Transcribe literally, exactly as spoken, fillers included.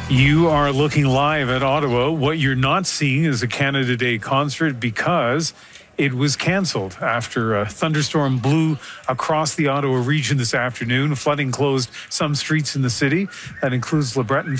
You are looking live at Ottawa. What you're not seeing is a Canada Day concert because it was canceled after a thunderstorm blew across the Ottawa region this afternoon. Flooding closed some streets in the city. That includes LeBreton